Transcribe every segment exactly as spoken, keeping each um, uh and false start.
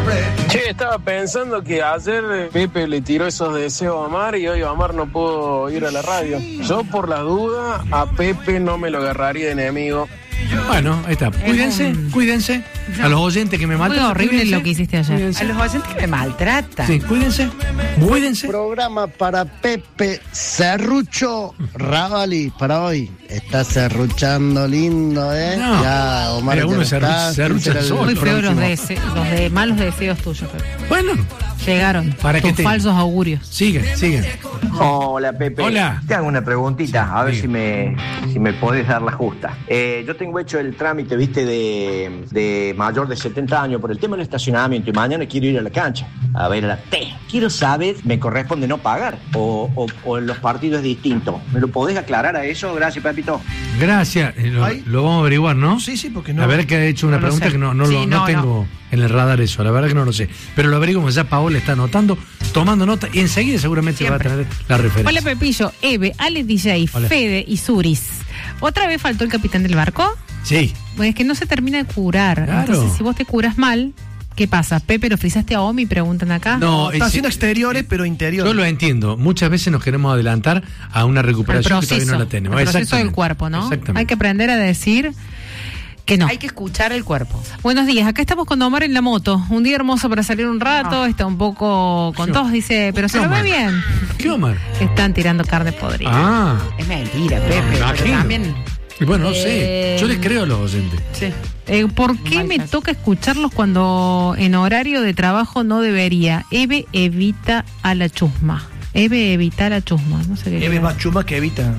Che, estaba pensando que ayer Pepe le tiró esos deseos a Omar y hoy Omar no pudo ir a la radio. Yo, por la duda, a Pepe no me lo agarraría de enemigo. Bueno, ahí está. Cuídense, un... cuídense. No. A los oyentes que me maltratan. Muy horrible cuídense. lo que hiciste ayer. Cuídense. A los oyentes que me maltratan. Sí, cuídense. Cuídense. Programa para Pepe Serrucho Ravali para hoy. Está serruchando lindo, ¿eh? No. Ya, Omar. Pero uno serrucha, serrucha solo. Muy feo los, próximo? dese- los de malos deseos tuyos, Pepe. Bueno, Llegaron ¿Para tus qué te- falsos augurios. sigan, sigan. Hola Pepe. Hola. Te hago una preguntita, a ver Diga. si me, si me podés dar la justa. Eh, yo tengo hecho el trámite, viste, de, de mayor de setenta años por el tema del estacionamiento y mañana quiero ir a la cancha a ver a la T. Quiero saber, ¿me corresponde no pagar? O, o, o en los partidos es distinto. ¿Me lo podés aclarar a eso? Gracias, Pepito. Gracias. Eh, Lo, Ay. lo vamos a averiguar, ¿no? Sí, sí, porque no. La verdad que ha hecho una No lo pregunta sé. que no, no, Sí, lo, no, no, tengo en el radar eso. La verdad que no lo sé. Pero lo averiguo, ya Paola está anotando, tomando nota y enseguida seguramente Siempre. va a tener la referencia. Hola Pepillo, Eve, Ale D J, Hola. Fede y Suris. ¿Otra vez faltó el capitán del barco? Sí. Pues es que no se termina de curar. Claro. Entonces, si vos te curas mal, ¿qué pasa? Pepe, ¿lo frizaste a Omi? Preguntan acá. No, Está es- haciendo exteriores, pero interiores. yo lo entiendo. Muchas veces nos queremos adelantar a una El recuperación que todavía proceso, no la tenemos. el proceso Exactamente. del cuerpo, ¿no? Exactamente. Hay que aprender a decir que no. Hay que escuchar el cuerpo. Buenos días, acá estamos con Omar en la moto. Un día hermoso para salir un rato, está un poco con ¿Qué- tos, dice, pero qué se lo ve Omar? bien. ¿Qué, Omar? Están tirando carne podrida. Ah. Es mentira, Pepe. Me Pero imagino. también. Y bueno, no Eh, sé. Yo les creo a los oyentes. Sí. Eh, ¿Por qué Mal me caso. toca escucharlos cuando en horario de trabajo no debería? Eve evita a la chusma. Eve evita a la chusma. No sé qué. Eve quiere. más chuma que evita.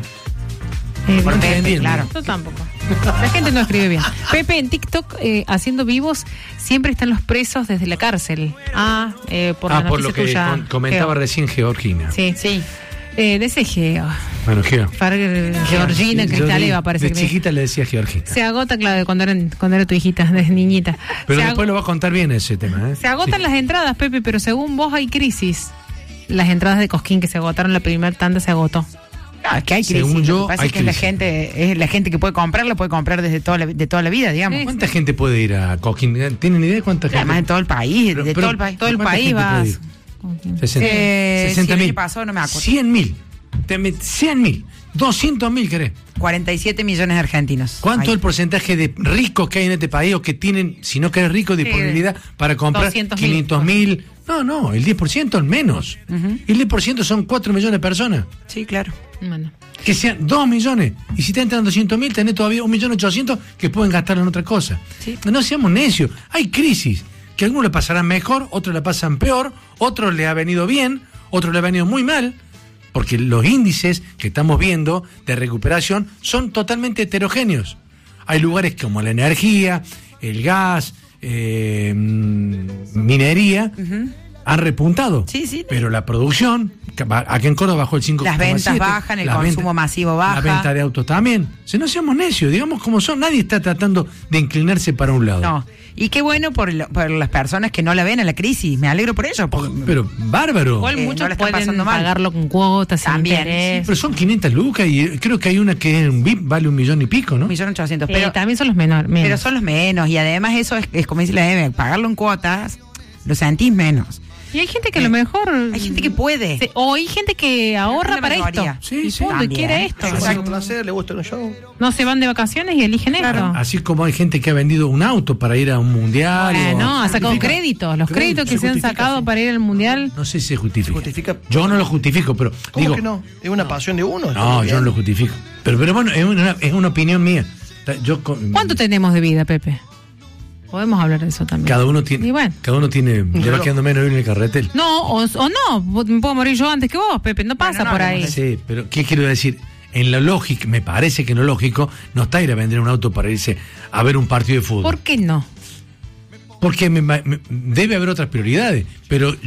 Eve. Por Pepe, entiendo. claro. Yo tampoco. La gente no escribe bien. Pepe, en TikTok, eh, haciendo vivos, siempre están los presos desde la cárcel. Ah, eh, por ah, la por noticia lo que tuya. con- comentaba Geo. recién Georgina. Sí. Sí. Eh, de ese Geo. Bueno, Geo. Far- Georgina, Yo Cristaleva, de- parece De que chiquita le decía Georgina. se agota, claro, de cuando, eran, cuando era tu hijita, de niñita. Pero se, después ag- lo va a contar bien ese tema, ¿eh? se agotan Sí. las entradas, Pepe, pero según vos hay crisis. Las entradas de Cosquín que se agotaron, la primera tanda se agotó. Ah, es que hay crisis. Según yo, Lo que pasa hay es que es la crisis. gente, es la gente que puede comprar, lo puede comprar desde toda la, de toda la vida, digamos. Sí. ¿Cuánta gente puede ir a Coquín? ¿Tienen idea de cuánta gente? Además en todo el país, Pero- de pero- todo el país. Todo el ¿Cuánta país gente vas. puede ir? sesenta Eh, sesenta si el mil. año pasado no me acuerdo. cien mil. Te met- cien mil. doscientos mil, ¿querés? cuarenta y siete millones de argentinos. ¿Cuánto es Ahí. el porcentaje de ricos que hay en este país o que tienen, si no que eres rico, disponibilidad para comprar doscientos mil. quinientos mil? No, no, el diez por ciento es menos. El diez por ciento son cuatro millones de personas. Sí, claro. Bueno. Que sean dos millones. Y si te entran doscientos mil, tenés todavía un millón ochocientos que pueden gastarlo en otra cosa. Sí. No seamos necios. Hay crisis. Que a algunos le pasarán mejor, otros le pasan peor, otros le ha venido bien, otros le ha venido muy mal. Porque los índices que estamos viendo de recuperación son totalmente heterogéneos. Hay lugares como la energía, el gas, eh, mm, minería, han repuntado. Sí, sí. Pero la producción, aquí en Córdoba bajó el cinco coma siete. Las ventas bajan, el las consumo ventas- masivo baja. La venta de autos también. Si no seamos necios, digamos como son, nadie está tratando de inclinarse para un lado. No. Y qué bueno por, lo- por las personas que no la ven a la crisis. Me alegro por ello. porque- Pero bárbaro. Igual Eh, muchos no la están pueden pasando mal. pagarlo con cuotas, sin También, interés. Pero son quinientas lucas y eh, creo que hay una que es un V I P, vale un millón y pico, ¿no? un millón ochocientos. Eh, Pero, también son los menores. menos. pero son los menos. Y además eso es, es como dice la Eve, pagarlo en cuotas, lo sentís menos. Y hay gente que a lo mejor. Hay gente que puede. se- o hay gente que ahorra la para mayoría. esto. Sí, y sí. punto, y También. quiere esto. Le O sea, gusta un placer, le gusta un show. no se van de vacaciones y eligen esto. Así como hay gente que ha vendido un auto para ir a un mundial. o- Bueno, ha sacado justifica. créditos. Los créditos que Se se han justifica, sacado sí. para ir al mundial. No sé si se justifica. Se justifica. Yo no lo justifico, pero ¿Cómo digo, que no? Es una pasión de uno. está no, muy yo no bien. lo justifico. Pero, pero bueno, es una, es una opinión mía. Yo con- ¿Cuánto tenemos de vida, Pepe? Podemos hablar de eso también. Cada uno tiene, Y bueno. cada uno tiene, le va reloj. quedando menos en el carretel. No, o, o no. Vos- Me puedo morir yo antes que vos, Pepe. No pasa Bueno, no por hablemos ahí. de Sí, pero ¿qué quiero decir? En lo lógico, me parece que en lo lógico, no está ir a vender un auto para irse a ver un partido de fútbol. ¿Por qué no? Porque me- me- debe haber otras prioridades. Pero